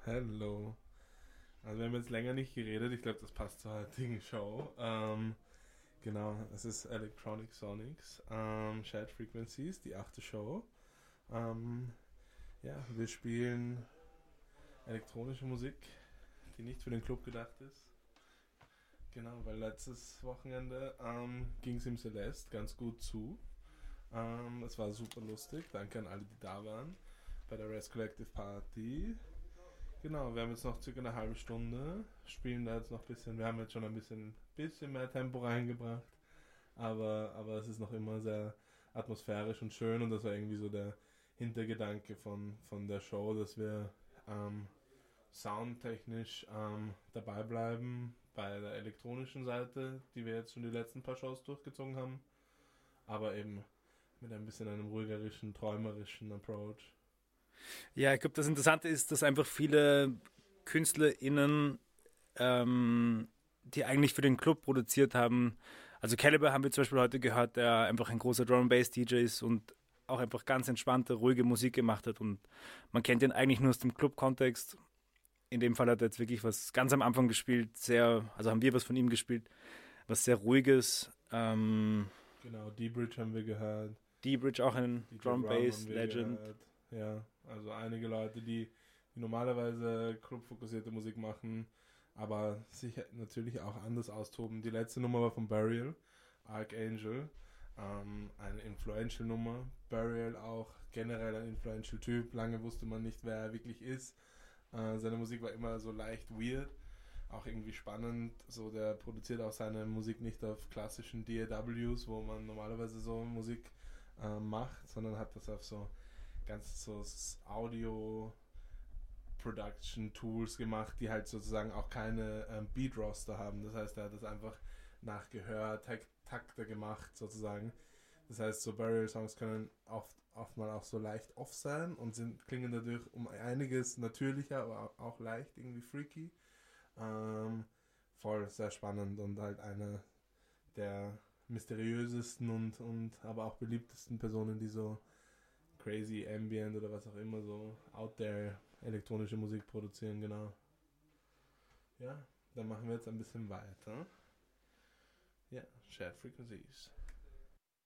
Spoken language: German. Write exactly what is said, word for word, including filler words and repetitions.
Hallo. Also wir haben jetzt länger nicht geredet, ich glaube, das passt zur heutigen Show. Ähm, genau, es ist Electronic Sonics, ähm, Shared Frequencies, die achte Show. Ähm, ja, wir spielen elektronische Musik, die nicht für den Club gedacht ist. Genau, weil letztes Wochenende ähm, ging es im Celeste ganz gut zu. Ähm, es war super lustig, danke an alle, die da waren bei der Res Collective Party. Genau, wir haben jetzt noch circa eine halbe Stunde, spielen da jetzt noch ein bisschen, wir haben jetzt schon ein bisschen, bisschen mehr Tempo reingebracht, aber, aber es ist noch immer sehr atmosphärisch und schön und das war irgendwie so der Hintergedanke von, von der Show, dass wir ähm, soundtechnisch ähm, dabei bleiben bei der elektronischen Seite, die wir jetzt schon die letzten paar Shows durchgezogen haben, aber eben mit ein bisschen einem ruhigerischen, träumerischen Approach. Ja, ich glaube, das Interessante ist, dass einfach viele KünstlerInnen, ähm, die eigentlich für den Club produziert haben, also Caliber haben wir zum Beispiel heute gehört, der einfach ein großer Drum-and-Bass-D J ist und auch einfach ganz entspannte, ruhige Musik gemacht hat und man kennt ihn eigentlich nur aus dem Club-Kontext. In dem Fall hat er jetzt wirklich was ganz am Anfang gespielt, sehr, also haben wir was von ihm gespielt, was sehr ruhiges. Ähm, Genau, D-Bridge haben wir gehört. D-Bridge auch ein D J Rum haben wir Drum-Bass-Legend. gehört. Ja, also einige Leute, die, die normalerweise clubfokussierte Musik machen, aber sich natürlich auch anders austoben. Die letzte Nummer war von Burial, Archangel. Ähm, eine influential Nummer. Burial auch generell ein influential Typ. Lange wusste man nicht, wer er wirklich ist. Äh, seine Musik war immer so leicht weird. Auch irgendwie spannend. So, der produziert auch seine Musik nicht auf klassischen D A Ws, wo man normalerweise so Musik äh, macht, sondern hat das auf so ganz so Audio Production Tools gemacht, die halt sozusagen auch keine ähm, Beat Roster haben. Das heißt, er hat das einfach nach Gehör, Tak- Takte gemacht sozusagen. Das heißt, so Burial Songs können oft, oft mal auch so leicht off sein und sind, klingen dadurch um einiges natürlicher, aber auch leicht irgendwie freaky. Ähm, voll sehr spannend und halt eine der mysteriösesten und, und aber auch beliebtesten Personen, die so crazy Ambient oder was auch immer so out there elektronische Musik produzieren, genau. Ja, dann machen wir jetzt ein bisschen weiter. Ja, Shared Frequencies.